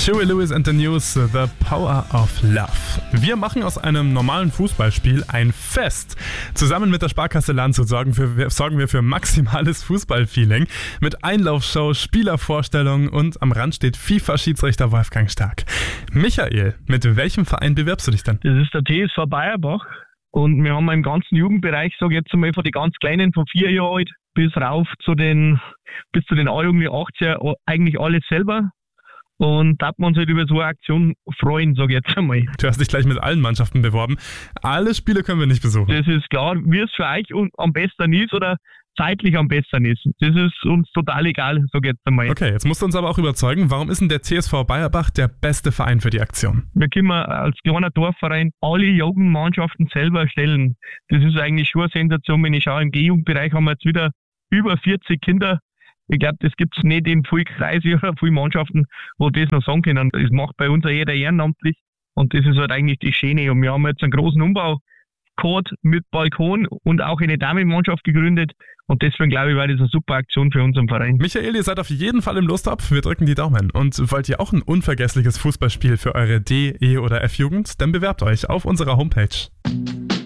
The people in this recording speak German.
Huey Lewis and the News, The Power of Love. Wir machen aus einem normalen Fußballspiel ein Fest. Zusammen mit der Sparkasse Landshut sorgen wir für maximales Fußballfeeling mit Einlaufshow, Spielervorstellungen und am Rand steht FIFA-Schiedsrichter Wolfgang Stark. Michael, mit welchem Verein bewirbst du dich denn? Das ist der TSV Bayerbach und wir haben im ganzen Jugendbereich, sage ich jetzt einmal von den ganz Kleinen von 4 Jahren alt bis zu den A-Jugend 18 eigentlich alles selber. Und da hat man uns halt über so eine Aktion freuen, sage ich jetzt einmal. Du hast dich gleich mit allen Mannschaften beworben. Alle Spiele können wir nicht besuchen. Das ist klar, wie es für euch am besten ist oder zeitlich am besten ist. Das ist uns total egal, sage ich jetzt einmal. Okay, jetzt musst du uns aber auch überzeugen, warum ist denn der TSV Bayerbach der beste Verein für die Aktion? Wir können als kleiner Dorfverein alle Jugendmannschaften selber stellen. Das ist eigentlich schon eine Sensation, wenn ich schaue, im G-Jugendbereich haben wir jetzt wieder über 40 Kinder. Ich glaube, das gibt es nicht in vielen Kreisen oder vielen Mannschaften, wo das noch sagen können. Das macht bei uns jeder ehrenamtlich und das ist halt eigentlich das Schöne. Und wir haben jetzt einen großen Umbau gehabt mit Balkon und auch eine Damenmannschaft gegründet und deswegen glaube ich, war das eine super Aktion für unseren Verein. Michael, ihr seid auf jeden Fall im Lostopf, wir drücken die Daumen. Und wollt ihr auch ein unvergessliches Fußballspiel für eure D-, E- oder F-Jugend? Dann bewerbt euch auf unserer Homepage.